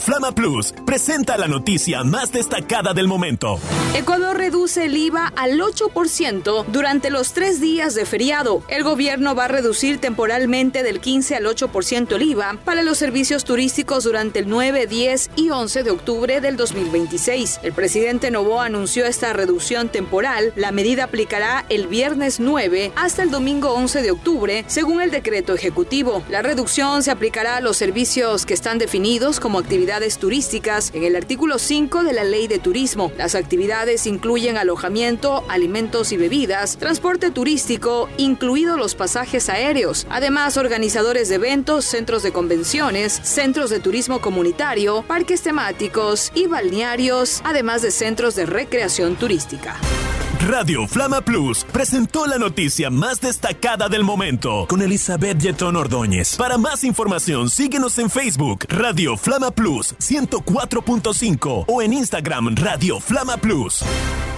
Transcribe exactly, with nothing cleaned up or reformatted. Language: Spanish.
Flama Plus presenta la noticia más destacada del momento. Ecuador reduce el I V A al ocho por ciento durante los tres días de feriado. El gobierno va a reducir temporalmente del quince al ocho por ciento el I V A para los servicios turísticos durante el nueve, diez y once de octubre del dos mil veintiséis. El presidente Noboa anunció esta reducción temporal. La medida aplicará el viernes nueve hasta el domingo once de octubre, según el decreto ejecutivo. La reducción se aplicará a los servicios que están definidos como actividades turísticas en el artículo cinco de la Ley de Turismo. Las actividades incluyen alojamiento, alimentos y bebidas, transporte turístico, incluidos los pasajes aéreos. Además, organizadores de eventos, centros de convenciones, centros de turismo comunitario, parques temáticos y balnearios, además de centros de recreación turística. Radio Flama Plus presentó la noticia más destacada del momento con Elizabeth Yetón Ordóñez. Para más información, síguenos en Facebook Radio Flama Plus ciento cuatro punto cinco o en Instagram Radio Flama Plus.